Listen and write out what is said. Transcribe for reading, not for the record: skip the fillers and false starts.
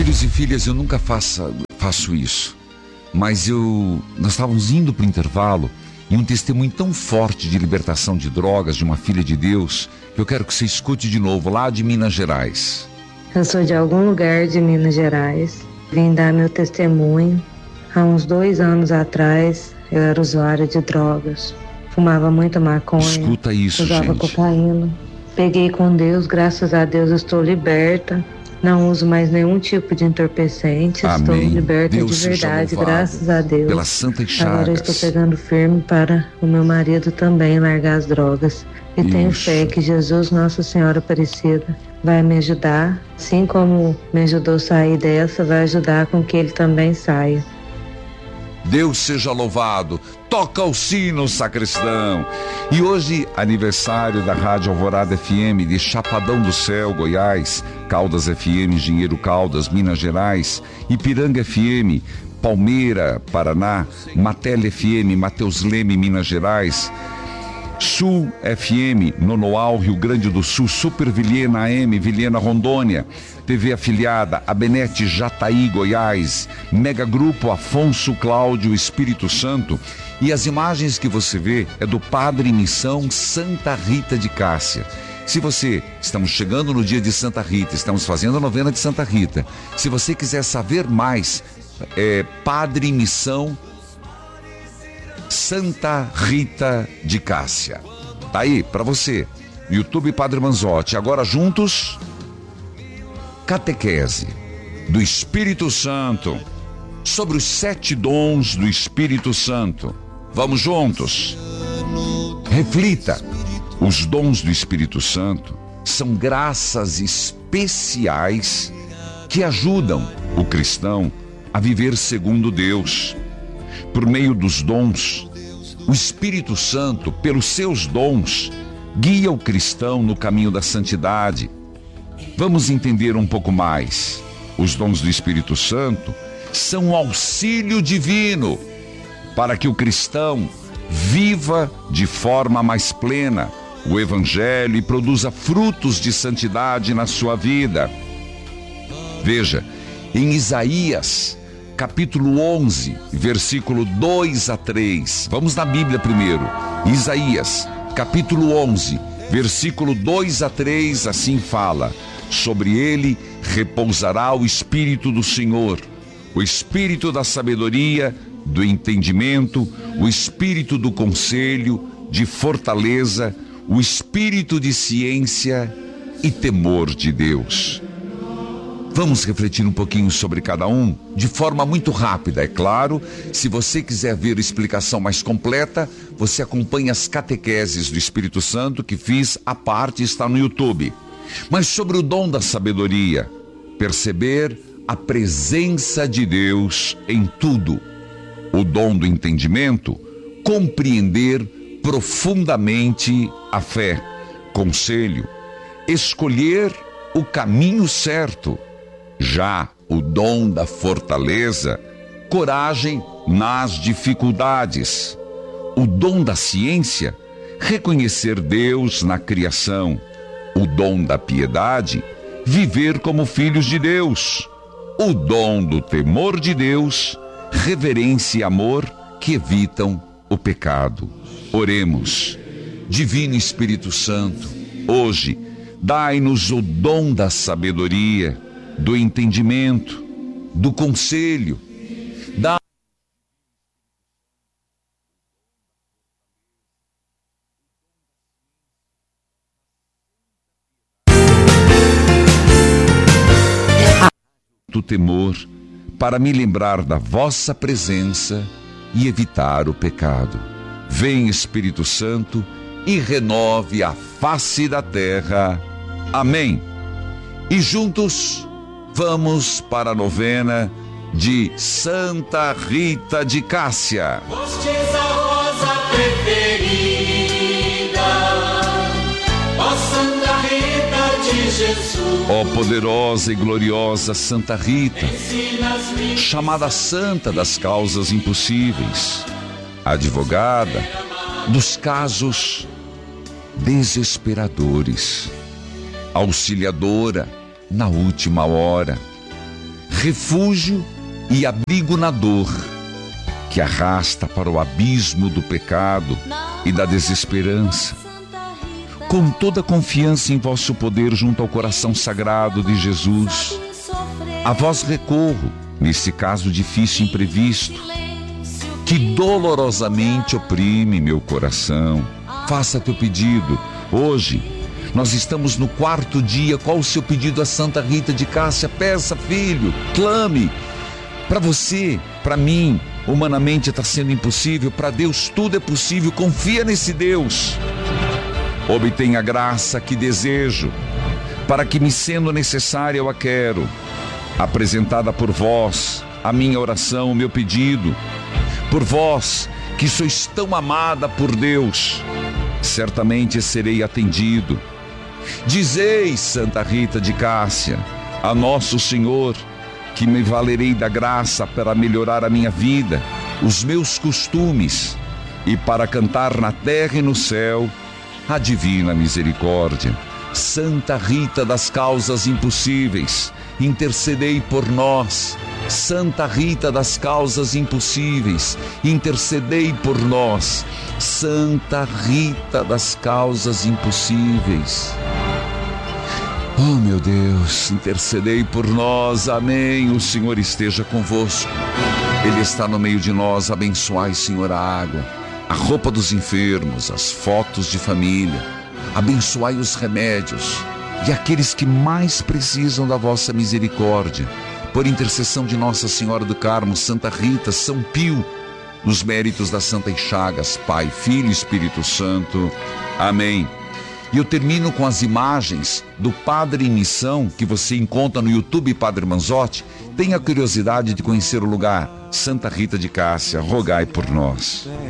Filhos e filhas, eu nunca faço isso, mas nós estávamos indo para o intervalo e um testemunho tão forte de libertação de drogas de uma filha de Deus, que eu quero que você escute de novo, lá de Minas Gerais. Eu sou de algum lugar de Minas Gerais, vim dar meu testemunho. Há uns 2 anos atrás, eu era usuária de drogas, fumava muita maconha, escuta isso, usava gente. cocaína. Peguei com Deus, graças a Deus estou liberta. Não uso mais nenhum tipo de entorpecente. Estou Amém. liberta Deus de verdade, seja louvado graças a Deus. pelas santas chagas. Agora eu estou pegando firme para o meu marido também largar as drogas. E tenho fé que Jesus, Nossa Senhora Aparecida, vai me ajudar. Assim como me ajudou a sair dessa, vai ajudar com que ele também saia. Deus seja louvado. Toca o sino, sacristão. E hoje, aniversário da Rádio Alvorada FM de Chapadão do Céu, Goiás, Caldas FM, Engenheiro Caldas, Minas Gerais, Ipiranga FM, Palmeira, Paraná, Matele FM, Mateus Leme, Minas Gerais, Sul FM, Nonoal, Rio Grande do Sul, Super Vilhena AM, Vilhena, Rondônia, TV afiliada, Abenete, Jataí, Goiás, Mega Grupo, Afonso Cláudio, Espírito Santo. E as imagens que você vê é do Padre Missão Santa Rita de Cássia. Estamos chegando no dia de Santa Rita, estamos fazendo a novena de Santa Rita. Se você quiser saber mais, Padre Missão Santa Rita de Cássia. Tá aí, pra você. YouTube Padre Manzotti. Agora juntos, catequese do Espírito Santo, sobre os 7 dons do Espírito Santo. Vamos juntos. Reflita. Os dons do Espírito Santo são graças especiais que ajudam o cristão a viver segundo Deus. Por meio dos dons, o Espírito Santo, pelos seus dons, guia o cristão no caminho da santidade. Vamos entender um pouco mais. Os dons do Espírito Santo são um auxílio divino para que o cristão viva de forma mais plena o Evangelho e produza frutos de santidade na sua vida. Veja, em Isaías, capítulo 11, versículo 2 a 3. Vamos na Bíblia primeiro. Isaías, capítulo 11, versículo 2 a 3, assim fala: sobre ele repousará o Espírito do Senhor, o Espírito da sabedoria, do entendimento, o Espírito do conselho, de fortaleza, o Espírito de ciência e temor de Deus. Vamos refletir um pouquinho sobre cada um, de forma muito rápida, é claro. Se você quiser ver a explicação mais completa, você acompanha as catequeses do Espírito Santo que fiz à parte, está no YouTube. Mas sobre o dom da sabedoria, perceber a presença de Deus em tudo. O dom do entendimento, compreender profundamente a fé. Conselho, escolher o caminho certo. Já o dom da fortaleza, coragem nas dificuldades. O dom da ciência, reconhecer Deus na criação. O dom da piedade, viver como filhos de Deus. O dom do temor de Deus, reverência e amor que evitam o pecado. Oremos. Divino Espírito Santo, hoje, dai-nos o dom da sabedoria, do entendimento, do conselho. Do temor, para me lembrar da vossa presença e evitar o pecado. Vem, Espírito Santo, e renove a face da terra. Amém. E juntos vamos para a novena de Santa Rita de Cássia. Fostes a rosa preferida, ó Santa Rita de Jesus. Ó poderosa e gloriosa Santa Rita, chamada Santa das causas impossíveis, advogada dos casos desesperadores, auxiliadora na última hora, refúgio e abrigo na dor, que arrasta para o abismo do pecado e da desesperança. Com toda confiança em vosso poder junto ao coração sagrado de Jesus, a vós recorro, nesse caso difícil e imprevisto, que dolorosamente oprime meu coração. Faça teu pedido. Hoje, nós estamos no 4º dia. Qual o seu pedido a Santa Rita de Cássia? Peça, filho, clame. Para você, para mim, humanamente está sendo impossível. Para Deus tudo é possível. Confia nesse Deus. Obtenha a graça que desejo, para que, me sendo necessária, eu a quero. Apresentada por vós, a minha oração, o meu pedido, por vós, que sois tão amada por Deus, certamente serei atendido. Dizeis, Santa Rita de Cássia, a Nosso Senhor, que me valerei da graça para melhorar a minha vida, os meus costumes, e para cantar na terra e no céu a divina misericórdia. Santa Rita das causas impossíveis, intercedei por nós. Santa Rita das causas impossíveis, intercedei por nós. Santa Rita das causas impossíveis. Oh, meu Deus, intercedei por nós. Amém. O Senhor esteja convosco. Ele está no meio de nós. Abençoai, Senhor, a água, a roupa dos enfermos, as fotos de família. Abençoai os remédios e aqueles que mais precisam da vossa misericórdia. Por intercessão de Nossa Senhora do Carmo, Santa Rita, São Pio, nos méritos das Santas Chagas, Pai, Filho e Espírito Santo. Amém. E eu termino com as imagens do Padre em Missão, que você encontra no YouTube, Padre Manzotti. Tenha curiosidade de conhecer o lugar. Santa Rita de Cássia, rogai por nós.